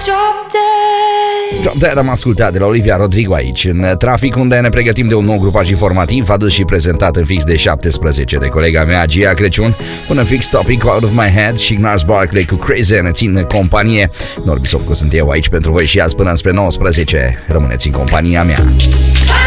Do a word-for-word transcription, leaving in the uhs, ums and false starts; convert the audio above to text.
Drop Dead. Drop Dead am ascultat de la Olivia Rodrigo aici, în trafic, unde ne pregătim de un nou grupaj informativ adus și prezentat în fix de șaptesprezece de colega mea, Gia Crăciun, până fix Topic Out of My Head și Gnars Barkley cu Crazy ne țin companie. Norbi Sopcu sunt eu aici pentru voi și azi până spre nouăsprezece. Rămâneți în compania mea.